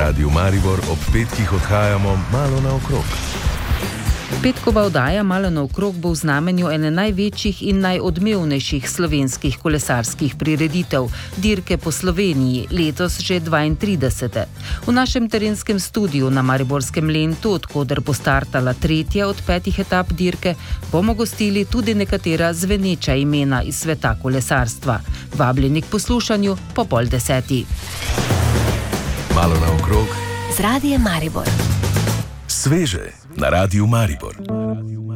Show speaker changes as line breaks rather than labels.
Radiu Maribor ob petkih odhajamo malo naokrog.
Petkova oddaja Malo naokrog bo v znamenju ene največjih in najodmevnejših slovenskih kolesarskih prireditev, dirke po Sloveniji, letos že 32. V našem terenskem studiu na Mariborskem Lentu, odkoder bo startala tretja od 5 etap dirke, bomo gostili tudi nekatera zveneča imena iz sveta kolesarstva. Vabljeni k poslušanju po 9:30.
Malo naokrog
z Radiem Maribor.
Sveže na Radiu Maribor.